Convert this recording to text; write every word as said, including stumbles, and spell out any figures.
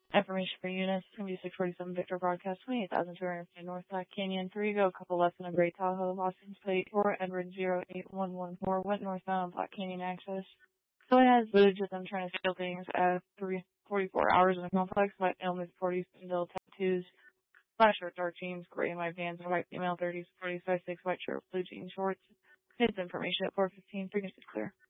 Information for units, it's going to be six forty-seven Victor Broadcast, twenty-eight thousand two hundred fifty North Black Canyon, three go, a couple less than a Great Tahoe, Boston's plate, four Edward zero eight one one four, went northbound Black Canyon access. So it has footage of them trying to steal things at three forty-four hours in the complex, white male mid forties, Spindle tattoos, black shirt, dark jeans, gray and white vans, and white female thirties, forties, size six, white shirt, blue jean shorts. His information at four fifteen, frequency clear.